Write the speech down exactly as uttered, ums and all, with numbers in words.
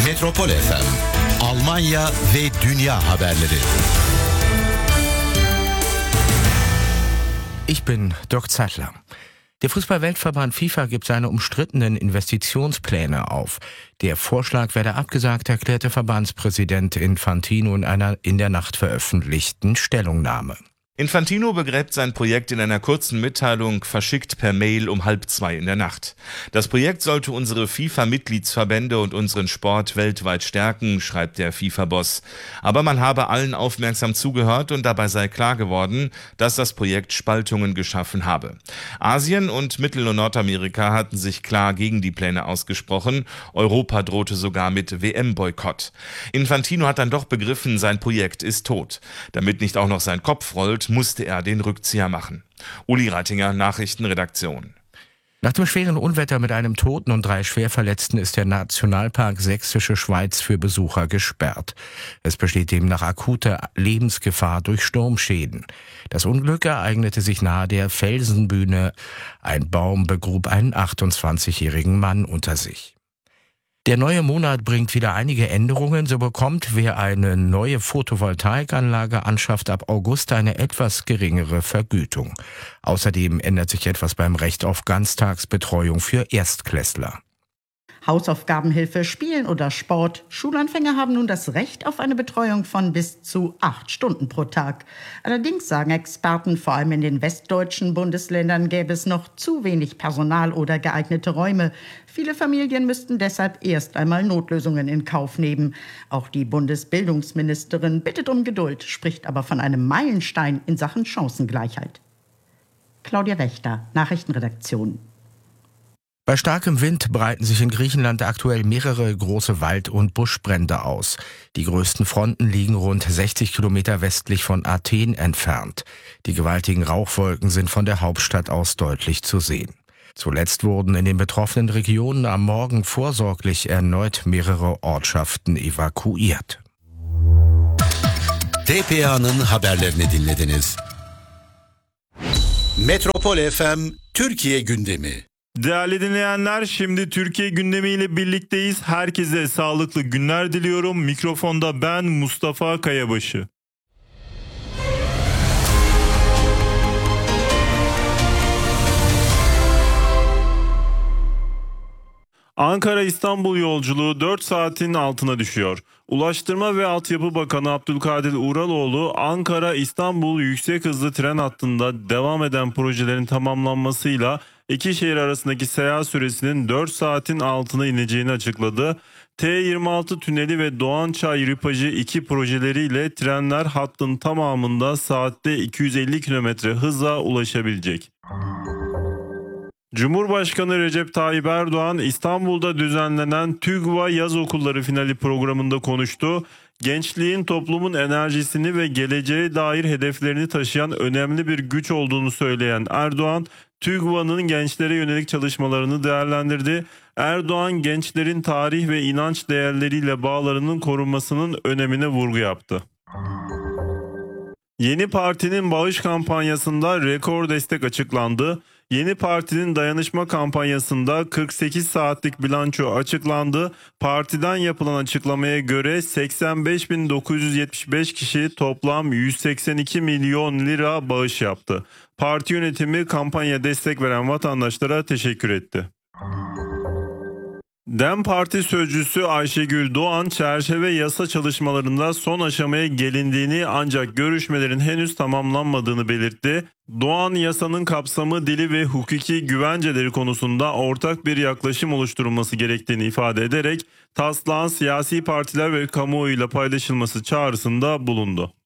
Metropol F M, Almanya ve dünya haberleri. Ich bin Dirk Zeitler. Der Fußball-Weltverband FIFA gibt seine umstrittenen Investitionspläne auf. Der Vorschlag werde abgesagt, erklärte Verbandspräsident Infantino in einer in der Nacht veröffentlichten Stellungnahme. Infantino begräbt sein Projekt in einer kurzen Mitteilung, verschickt per Mail um halb zwei in der Nacht. Das Projekt sollte unsere FIFA-Mitgliedsverbände und unseren Sport weltweit stärken, schreibt der FIFA-Boss. Aber man habe allen aufmerksam zugehört und dabei sei klar geworden, dass das Projekt Spaltungen geschaffen habe. Asien und Mittel- und Nordamerika hatten sich klar gegen die Pläne ausgesprochen. Europa drohte sogar mit W M-Boykott. Infantino hat dann doch begriffen, sein Projekt ist tot. Damit nicht auch noch sein Kopf rollt, musste er den Rückzieher machen. Uli Reitinger, Nachrichtenredaktion. Nach dem schweren Unwetter mit einem Toten und drei Schwerverletzten ist der Nationalpark Sächsische Schweiz für Besucher gesperrt. Es besteht demnach akute Lebensgefahr durch Sturmschäden. Das Unglück ereignete sich nahe der Felsenbühne. Ein Baum begrub einen achtundzwanzigjährigen Mann unter sich. Der neue Monat bringt wieder einige Änderungen. So bekommt, wer eine neue Photovoltaikanlage anschafft, ab August eine etwas geringere Vergütung. Außerdem ändert sich etwas beim Recht auf Ganztagsbetreuung für Erstklässler. Hausaufgabenhilfe, Spielen oder Sport. Schulanfänger haben nun das Recht auf eine Betreuung von bis zu acht Stunden pro Tag. Allerdings sagen Experten, vor allem in den westdeutschen Bundesländern gäbe es noch zu wenig Personal oder geeignete Räume. Viele Familien müssten deshalb erst einmal Notlösungen in Kauf nehmen. Auch die Bundesbildungsministerin bittet um Geduld, spricht aber von einem Meilenstein in Sachen Chancengleichheit. Claudia Wächter, Nachrichtenredaktion. Bei starkem Wind breiten sich in Griechenland aktuell mehrere große Wald- und Buschbrände aus. Die größten Fronten liegen rund sechzig Kilometer westlich von Athen entfernt. Die gewaltigen Rauchwolken sind von der Hauptstadt aus deutlich zu sehen. Zuletzt wurden in den betroffenen Regionen am Morgen vorsorglich erneut mehrere Ortschaften evakuiert. T P A'nın haberlerini dinlediniz. Metropol F M Türkiye gündemi. Değerli dinleyenler, şimdi Türkiye gündemiyle birlikteyiz. Herkese sağlıklı günler diliyorum. Mikrofonda ben Mustafa Kayabaşı. Ankara-İstanbul yolculuğu dört saatin altına düşüyor. Ulaştırma ve Altyapı Bakanı Abdülkadir Uraloğlu, Ankara-İstanbul yüksek hızlı tren hattında devam eden projelerin tamamlanmasıyla iki şehir arasındaki seyahat süresinin dört saatin altına ineceğini açıkladı. T yirmi altı tüneli ve Doğançay Ripajı iki projeleriyle trenler hattın tamamında saatte iki yüz elli kilometre hıza ulaşabilecek. Cumhurbaşkanı Recep Tayyip Erdoğan, İstanbul'da düzenlenen TÜGVA Yaz Okulları Finali programında konuştu. Gençliğin toplumun enerjisini ve geleceğe dair hedeflerini taşıyan önemli bir güç olduğunu söyleyen Erdoğan, TÜGVA'nın gençlere yönelik çalışmalarını değerlendirdi. Erdoğan, gençlerin tarih ve inanç değerleriyle bağlarının korunmasının önemine vurgu yaptı. Yeni Parti'nin bağış kampanyasında rekor destek açıklandı. Yeni Parti'nin dayanışma kampanyasında kırk sekiz saatlik bilanço açıklandı. Partiden yapılan açıklamaya göre seksen beş bin dokuz yüz yetmiş beş kişi toplam yüz seksen iki milyon lira bağış yaptı. Parti yönetimi kampanya destek veren vatandaşlara teşekkür etti. DEM Parti sözcüsü Ayşegül Doğan, çerçeve yasa çalışmalarında son aşamaya gelindiğini ancak görüşmelerin henüz tamamlanmadığını belirtti. Doğan, yasanın kapsamı, dili ve hukuki güvenceleri konusunda ortak bir yaklaşım oluşturulması gerektiğini ifade ederek taslağın siyasi partiler ve kamuoyuyla paylaşılması çağrısında bulundu.